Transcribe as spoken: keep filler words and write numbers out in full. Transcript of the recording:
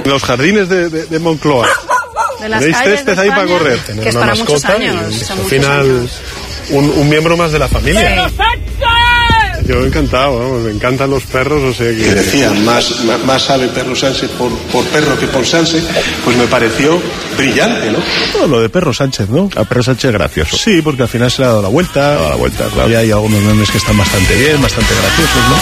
Los jardines de, de, de Moncloa. De las Tenéis calles césped de ahí España, para correr. que Tener es una para muchos mascota años, y, son al muchos final años. un, un miembro más de la familia. Sí. Yo encantado, vamos, me encantan los perros, o sea que... que decían, más, más, más sabe perro Sánchez por, por perro que por Sánchez, pues me pareció brillante, ¿no? Todo lo de Perro Sánchez, ¿no? A Perro Sánchez gracioso. Sí, porque al final se le ha dado la vuelta. Ha dado la vuelta, claro. Y hay algunos memes que están bastante bien, bastante graciosos, ¿no?